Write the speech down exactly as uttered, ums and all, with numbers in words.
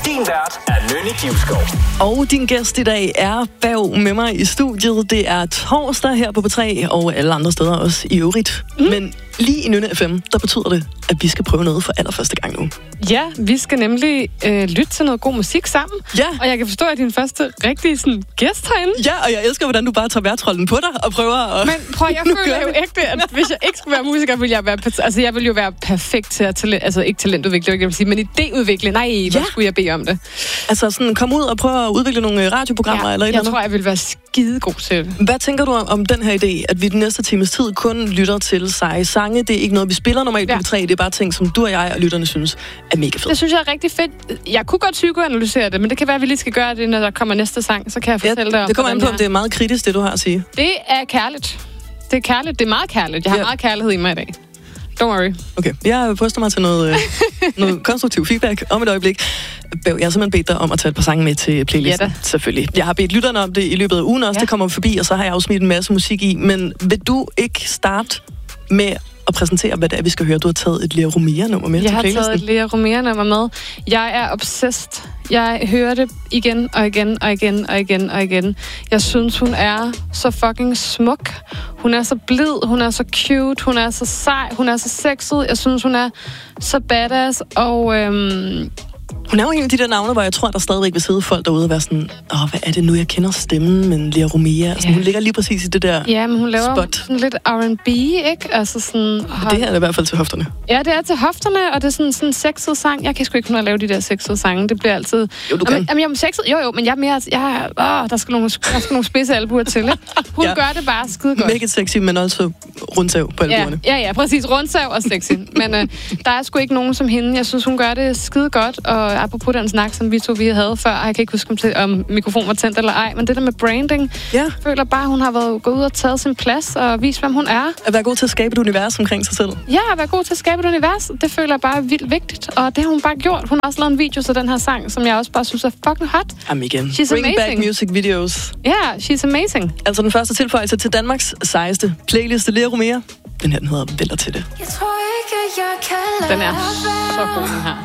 Din vært er Nynne Givskov. Og din gæst i dag er bag med mig i studiet. Det er torsdag her på P tre, og alle andre steder også i øvrigt. Mm. Men lige i Nynne F M, der betyder det, at vi skal prøve noget for allerførste gang nu. Ja, vi skal nemlig øh, lytte til noget god musik sammen. Ja. Og jeg kan forstå, at din første rigtige sådan, gæst herinde. Ja, og jeg elsker, hvordan du bare tager værtrollen på dig og prøver at... Men prøv, jeg føler jo ægte, at hvis jeg ikke skulle være musiker, ville jeg være... Altså, jeg ville jo være perfekt til at talent... Altså, ikke talentudvikle, jeg vil sige, men idéudvikle. Nej, ja. Hvor skulle jeg bede om det? Altså, sådan, kom ud og prøve at udvikle nogle radioprogrammer ja, eller et jeg eller andet. tror, jeg ville være skidegod til. Hvad tænker du om, om den her idé, at vi den næste times tid kun lytter til seje sange? Det er ikke noget, vi spiller normalt ja. på P tre. Det er bare ting, som du og jeg og lytterne synes er mega fedt. Det synes jeg er rigtig fedt. Jeg kunne godt psykoanalysere det, men det kan være, at vi lige skal gøre det, når der kommer næste sang. Så kan jeg fortælle ja, dig om det kommer an på, om det er meget kritisk, det du har at sige. Det er kærligt. Det er kærligt. Det er meget kærligt. Jeg har ja. meget kærlighed i mig i dag. Don't worry. Okay, jeg poster mig til noget, øh, noget konstruktiv feedback om et øjeblik. Bæv, jeg har simpelthen bedt dig om at tage et par sange med til playlisten. Ja, selvfølgelig. Jeg har bedt lytterne om det i løbet af ugen også. Ja. Det kommer forbi, og så har jeg også smidt en masse musik i. Men vil du ikke starte med at præsentere, hvad det er, vi skal høre? Du har taget et Lea Romea-nummer med jeg til playlisten. Jeg har taget et Lea Romea-nummer med. Jeg er obsessed. Jeg hører det igen og igen og igen og igen og igen. Jeg synes, hun er så fucking smuk. Hun er så blid, hun er så cute, hun er så sej, hun er så sexet. Jeg synes, hun er så badass, og... Øhm Hun er jo en af de der navne, hvor jeg tror, der stadigvæk vil sidde folk derude og være sådan, åh, hvad er det nu, jeg kender stemmen, men Lea Romea. Altså, ja. Hun ligger lige præcis i det der Ja, men hun laver spot. Sådan lidt R and B, ikke? Altså sådan... Og det her er i hvert fald til hofterne. Ja, det er til hofterne, og det er sådan sådan en sexet sang. Jeg kan sgu ikke finde at lave de der sexede sange. Det bliver altid... Jo, du kan. Jamen, jamen, sexet, jo, jo, men jeg er mere... Jeg, åh, der skal nogle, der skal nogle spidse albuer til, ikke? Hun ja. gør det bare skide godt. Mega sexy, men også rundsav på albuerne. Ja, ja, ja, præcis. Rundsav og sexy. Men øh, der er sgu ikke nogen som hende. Jeg synes, hun gør det skide godt, og apropos den snak, som vi to vi havde før. Jeg kan ikke huske, om, til, om mikrofonen var tændt eller ej, men det der med branding, ja. jeg føler bare, at hun har været gået ud og taget sin plads og vist, hvem hun er. At være god til at skabe et univers omkring sig selv. Ja, at være god til at skabe et univers, det føler jeg bare er vildt vigtigt, og det har hun bare gjort. Hun har også lavet en video til den her sang, som jeg også bare synes er fucking hot. Jamen igen. She's Bring amazing. back music videos. Ja, yeah, she's amazing. Altså den første tilføjelse til Danmarks sejeste playliste, Lea Romea. Den her, den hedder Vælter til det. Jeg tror ikke, jeg kan den er så god, den her.